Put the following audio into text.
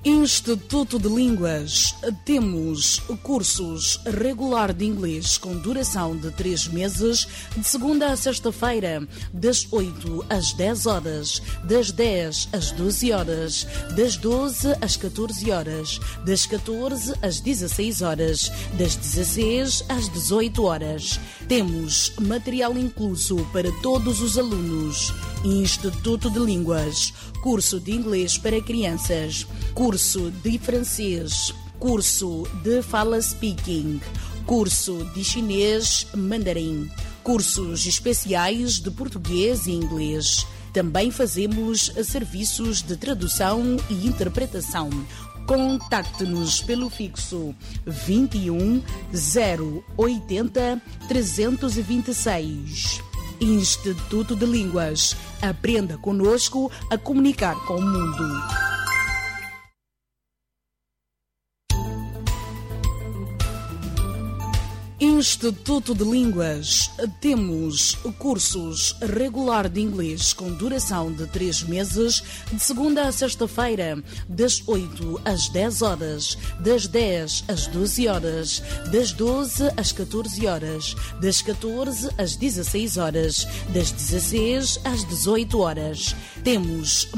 Instituto de Línguas. Temos cursos regular de inglês com duração de 3 meses, de segunda a sexta-feira, das 8 às 10 horas, das 10 às 12 horas, das 12 às 14 horas, das 14 às 16 horas, das 16 às 18 horas. Temos material incluso para todos os alunos. Instituto de Línguas. Curso de inglês para crianças, curso de francês, curso de fala speaking, curso de chinês mandarim, cursos especiais de português e inglês. Também fazemos serviços de tradução e interpretação. Contacte-nos pelo fixo 21 080 326. Instituto de Línguas. Aprenda conosco a comunicar com o mundo. Instituto de Línguas. Temos cursos regular de inglês com duração de 3 meses, de segunda a sexta-feira, das 8 às 10 horas, das 10 às 12 horas, das 12 às 14 horas, das 14 às 16 horas, das 16 às 18 horas. Temos